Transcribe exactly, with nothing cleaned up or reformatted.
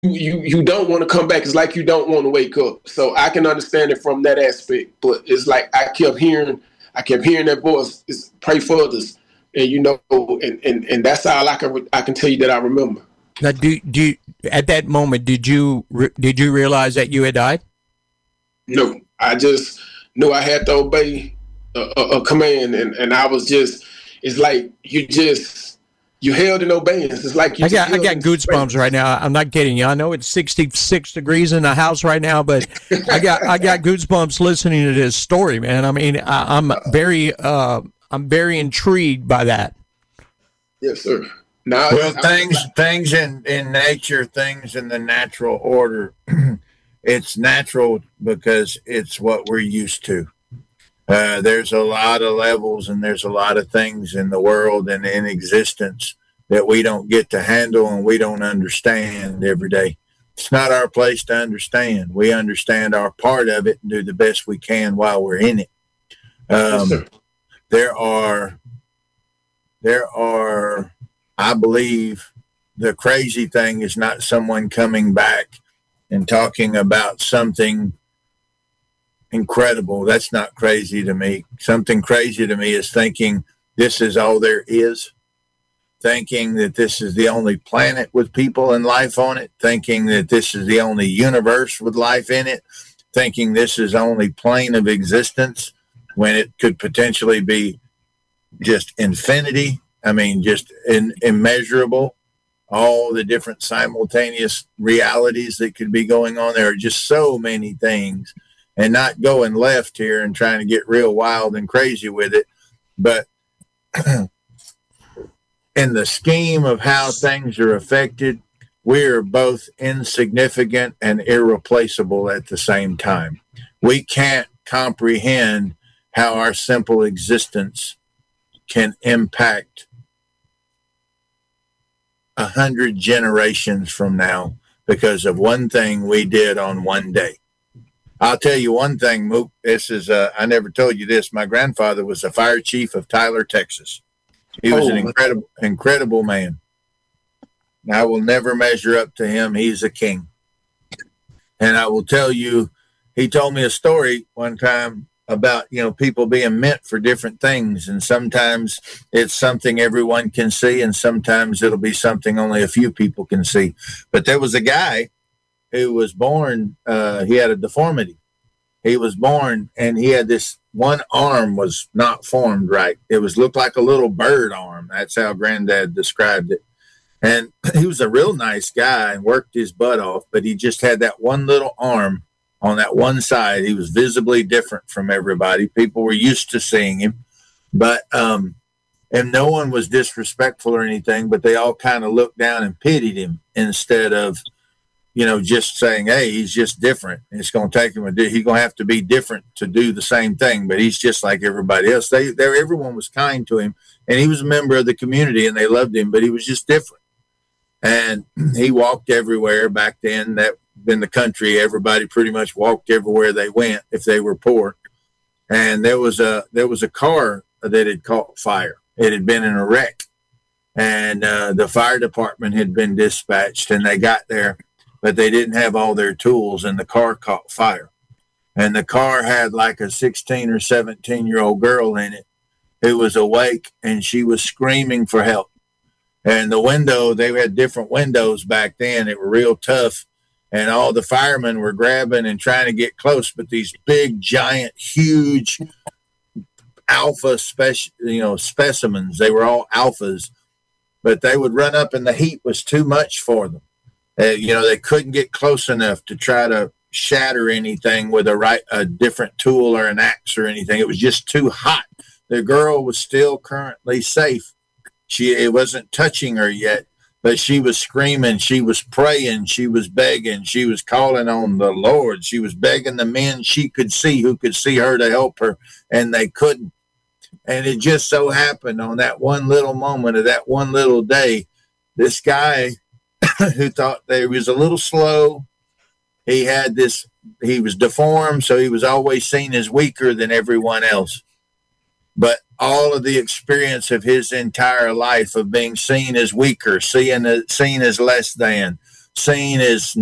you you don't want to come back. It's like you don't want to wake up. So I can understand it from that aspect. But it's like I kept hearing, I kept hearing that voice. It's pray for others, and you know, and, and, and that's all I can I can tell you that I remember. Now, do do you, at that moment did you did you realize that you had died? No, I just knew I had to obey a, a, a command, and, and I was just. It's like you just. You held in obedience. It's like you I got just I got goosebumps right now. I'm not kidding you. I know it's sixty-six degrees in the house right now, but I got I got goosebumps listening to this story, man. I mean, I, I'm very uh, I'm very intrigued by that. Yes, sir. Now, well, I, things I, things in, in nature, things in the natural order. It's natural because it's what we're used to. Uh, there's a lot of levels and there's a lot of things in the world and in existence that we don't get to handle and we don't understand every day. It's not our place to understand. We understand our part of it and do the best we can while we're in it. Um, yes, there are, there are, I believe the crazy thing is not someone coming back and talking about something incredible. That's not crazy to me. Something crazy to me is thinking this is all there is, thinking that this is the only planet with people and life on it, thinking that this is the only universe with life in it, thinking this is only plane of existence when it could potentially be just infinity. I mean, just in, immeasurable. All the different simultaneous realities that could be going on. There are just so many things. And not going left here and trying to get real wild and crazy with it. But in the scheme of how things are affected, we are both insignificant and irreplaceable at the same time. We can't comprehend how our simple existence can impact a hundred generations from now because of one thing we did on one day. I'll tell you one thing, Mook. This is, uh, I never told you this. My grandfather was the fire chief of Tyler, Texas. He was oh, an incredible, incredible man. I will never measure up to him. He's a king. And I will tell you, he told me a story one time about, you know, people being meant for different things. And sometimes it's something everyone can see. And sometimes it'll be something only a few people can see. But there was a guy who was born, uh, he had a deformity. He was born and he had this one arm was not formed right. It was looked like a little bird arm. That's how Granddad described it. And he was a real nice guy and worked his butt off, but he just had that one little arm on that one side. He was visibly different from everybody. People were used to seeing him, but, um, and no one was disrespectful or anything, but they all kind of looked down and pitied him instead of, you know, just saying, hey, he's just different. It's going to take him a day. He's going to have to be different to do the same thing, but he's just like everybody else. They, they, everyone was kind to him, and he was a member of the community, and they loved him, but he was just different. And he walked everywhere back then. That in the country, everybody pretty much walked everywhere they went if they were poor. And there was a there was a car that had caught fire. It had been in a wreck, and uh, the fire department had been dispatched, and they got there. But they didn't have all their tools, and the car caught fire. And the car had like a sixteen or seventeen-year-old girl in it who was awake, and she was screaming for help. And the window, they had different windows back then. They were real tough, and all the firemen were grabbing and trying to get close. But these big, giant, huge alpha spec- you know, specimens, they were all alphas, but they would run up, and the heat was too much for them. Uh, you know, they couldn't get close enough to try to shatter anything with a right, a different tool or an axe or anything. It was just too hot. The girl was still currently safe. She, it wasn't touching her yet, but she was screaming. She was praying. She was begging. She was calling on the Lord. She was begging the men she could see who could see her to help her, and they couldn't. And it just so happened on that one little moment of that one little day, this guy who thought that he was a little slow, he had this, he was deformed, so he was always seen as weaker than everyone else. But all of the experience of his entire life of being seen as weaker, seeing, seen as less than, seen as